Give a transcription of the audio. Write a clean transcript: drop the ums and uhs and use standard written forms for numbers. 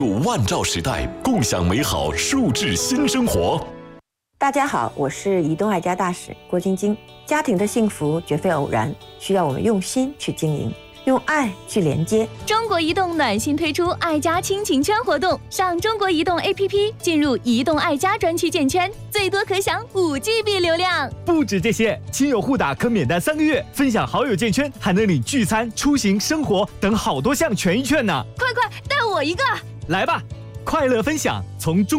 万兆时代，共享美好数字新生活。 大家好，我是移动爱家大使郭晶晶。家庭的幸福绝非偶然，需要我们用心去经营，用爱去连接。 中国移动暖心推出爱家亲情圈活动，上中国移动 APP 进入移动爱家专区建圈，最多可享5GB 流量。 不止这些，亲友互打可免单3个月，分享好友建圈还能领聚餐、出行、生活等好多项权益券呢。 快带我一个！ 来吧，快乐分享从中